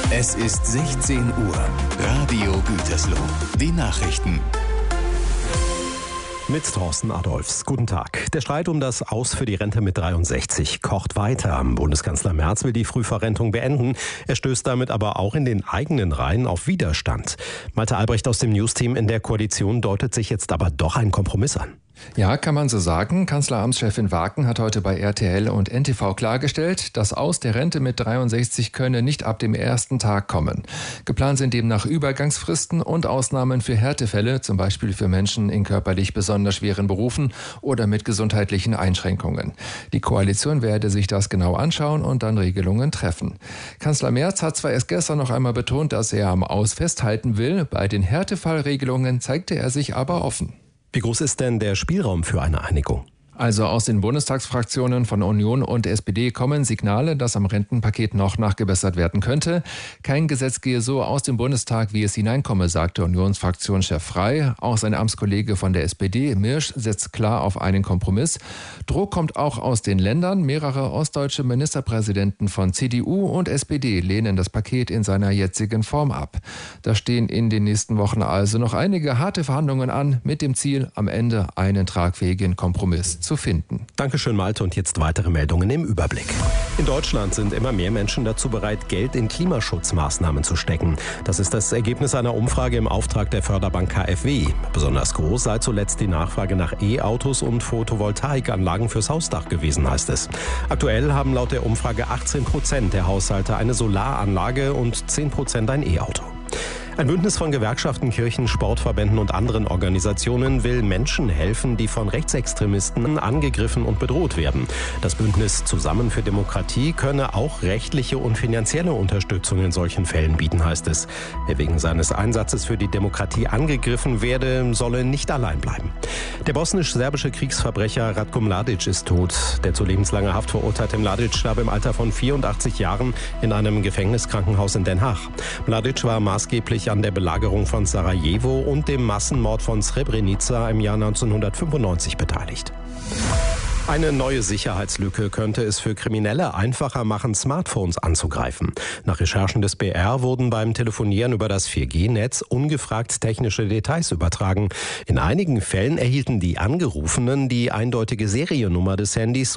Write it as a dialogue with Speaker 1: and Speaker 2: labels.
Speaker 1: Es ist 16 Uhr. Radio Gütersloh. Die Nachrichten.
Speaker 2: Mit Thorsten Adolphs. Guten Tag. Der Streit um das Aus für die Rente mit 63 kocht weiter. Bundeskanzler Merz will die Frühverrentung beenden. Er stößt damit aber auch in den eigenen Reihen auf Widerstand. Malte Albrecht aus dem Newsteam: In der Koalition deutet sich jetzt aber doch ein Kompromiss an.
Speaker 3: Ja, kann man so sagen. Kanzleramtschefin Waken hat heute bei RTL und NTV klargestellt, das Aus der Rente mit 63 könne nicht ab dem ersten Tag kommen. Geplant sind demnach Übergangsfristen und Ausnahmen für Härtefälle, zum Beispiel für Menschen in körperlich besonders schweren Berufen oder mit gesundheitlichen Einschränkungen. Die Koalition werde sich das genau anschauen und dann Regelungen treffen. Kanzler Merz hat zwar erst gestern noch einmal betont, dass er am Aus festhalten will, bei den Härtefallregelungen zeigte er sich aber offen.
Speaker 2: Wie groß ist denn der Spielraum für eine Einigung?
Speaker 3: Also aus den Bundestagsfraktionen von Union und SPD kommen Signale, dass am Rentenpaket noch nachgebessert werden könnte. Kein Gesetz gehe so aus dem Bundestag, wie es hineinkomme, sagte Unionsfraktionschef Frey. Auch sein Amtskollege von der SPD, Mirsch, setzt klar auf einen Kompromiss. Druck kommt auch aus den Ländern. Mehrere ostdeutsche Ministerpräsidenten von CDU und SPD lehnen das Paket in seiner jetzigen Form ab. Da stehen in den nächsten Wochen also noch einige harte Verhandlungen an, mit dem Ziel, am Ende einen tragfähigen Kompromiss zu finden.
Speaker 2: Dankeschön, Malte. Und jetzt weitere Meldungen im Überblick. In Deutschland sind immer mehr Menschen dazu bereit, Geld in Klimaschutzmaßnahmen zu stecken. Das ist das Ergebnis einer Umfrage im Auftrag der Förderbank KfW. Besonders groß sei zuletzt die Nachfrage nach E-Autos und Photovoltaikanlagen fürs Hausdach gewesen, heißt es. Aktuell haben laut der Umfrage 18% der Haushalte eine Solaranlage und 10% ein E-Auto. Ein Bündnis von Gewerkschaften, Kirchen, Sportverbänden und anderen Organisationen will Menschen helfen, die von Rechtsextremisten angegriffen und bedroht werden. Das Bündnis Zusammen für Demokratie könne auch rechtliche und finanzielle Unterstützung in solchen Fällen bieten, heißt es. Wer wegen seines Einsatzes für die Demokratie angegriffen werde, solle nicht allein bleiben. Der bosnisch-serbische Kriegsverbrecher Ratko Mladic ist tot. Der zu lebenslanger Haft verurteilte Mladic starb im Alter von 84 Jahren in einem Gefängniskrankenhaus in Den Haag. Mladic war maßgeblich an der Belagerung von Sarajevo und dem Massenmord von Srebrenica im Jahr 1995 beteiligt. Eine neue Sicherheitslücke könnte es für Kriminelle einfacher machen, Smartphones anzugreifen. Nach Recherchen des BR wurden beim Telefonieren über das 4G-Netz ungefragt technische Details übertragen. In einigen Fällen erhielten die Angerufenen die eindeutige Seriennummer des Handys